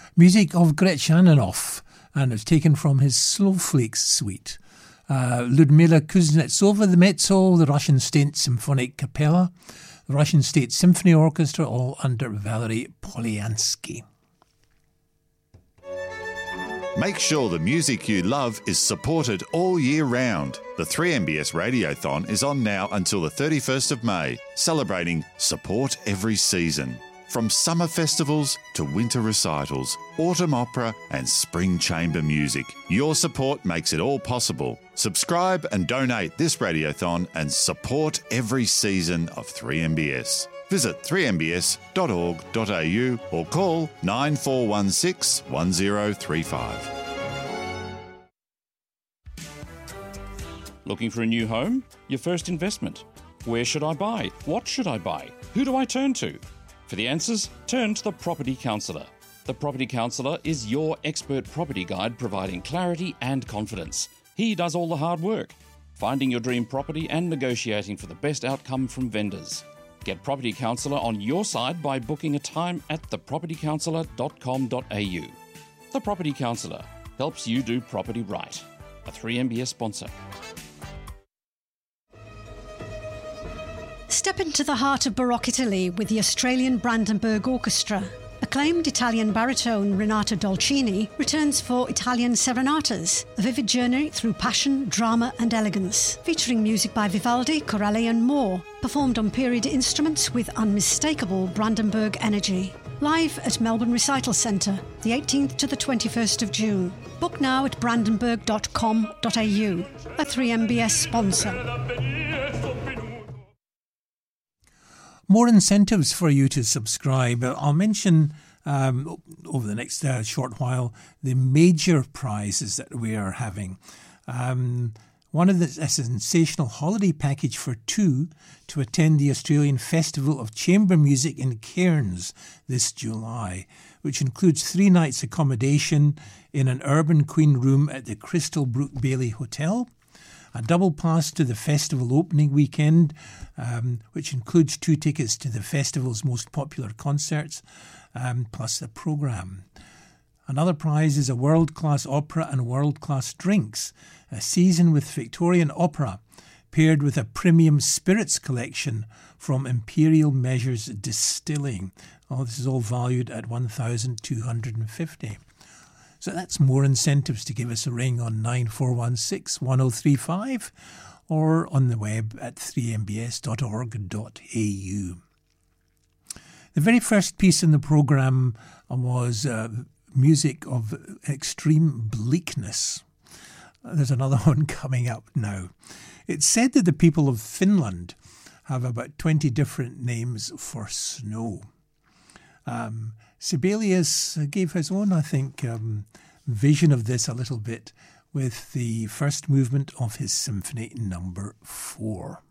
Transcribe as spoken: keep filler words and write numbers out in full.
Music of Gretchaninoff, and it's taken from his Snowflakes suite. Uh, Ludmila Kuznetsova, the mezzo, the Russian State Symphonic Capella, the Russian State Symphony Orchestra, all under Valery Polyansky. Make sure the music you love is supported all year round. The three M B S Radiothon is on now until the thirty-first of May, celebrating Support Every Season. From summer festivals to winter recitals, autumn opera and spring chamber music, your support makes it all possible. Subscribe and donate this Radiothon and support every season of three M B S. Visit three m b s dot org dot a u or call nine four one six, one zero three five. Looking for a new home? Your first investment? Where should I buy? What should I buy? Who do I turn to? For the answers, turn to the Property Counsellor. The Property Counsellor is your expert property guide providing clarity and confidence. He does all the hard work, finding your dream property and negotiating for the best outcome from vendors. Get Property Counsellor on your side by booking a time at the property counsellor dot com dot a u. The Property Counsellor helps you do property right. A three M B S sponsor. Step into the heart of Baroque Italy with the Australian Brandenburg Orchestra. Acclaimed Italian baritone Renato Dolcini returns for Italian Serenatas, a vivid journey through passion, drama and elegance. Featuring music by Vivaldi, Corelli and more, performed on period instruments with unmistakable Brandenburg energy. Live at Melbourne Recital Centre, the eighteenth to the twenty-first of June. Book now at brandenburg dot com dot a u, a three M B S sponsor. More incentives for you to subscribe. I'll mention um, over the next uh, short while the major prizes that we are having. Um, one of the a sensational holiday package for two to attend the Australian Festival of Chamber Music in Cairns this July, which includes three nights accommodation in an Urban Queen room at the Crystal Brook Bailey Hotel, a double pass to the festival opening weekend, um, which includes two tickets to the festival's most popular concerts, um, plus the programme. Another prize is a world-class opera and world-class drinks, a season with Victorian opera, paired with a premium spirits collection from Imperial Measures Distilling. Oh, this is all valued at one thousand two hundred fifty dollars. So that's more incentives to give us a ring on nine four one six, one zero three five or on the web at three m b s dot org dot a u. The very first piece in the programme was uh, music of extreme bleakness. There's another one coming up now. It's said that the people of Finland have about twenty different names for snow. Um, Sibelius gave his own, I think, um, vision of this a little bit with the first movement of his Symphony Number Four.